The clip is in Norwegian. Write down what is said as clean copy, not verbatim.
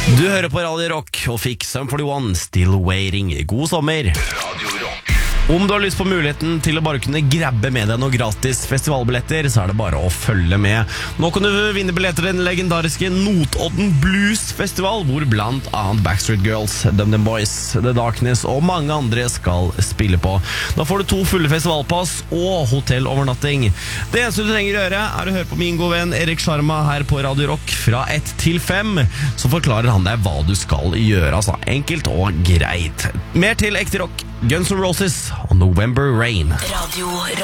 Du hører på Radio Rock og fikk Sum 41 Still Waiting. God sommer. Radio Rock. Om du har lyst på muligheten til å bare kunne grabbe med deg noen gratis festivalbilletter, så er det bare å følge med. Nå kan du vinne billetter til den legendariske Notodden Blues Festival, hvor blant annet Backstreet Girls, DumDum Boys, The Darkness og mange andre skal spille på. Da får du 2 fulle festivalpass og hotellovernatting. Det eneste du trenger å gjøre er å høre på min gode venn Erik Sharma her på Radio Rock fra 1 til 5, så forklarer han deg hva du skal gjøre, altså enkelt og greit. Mer til ekte rock, Guns N' Roses og November Rain. Radio Rock.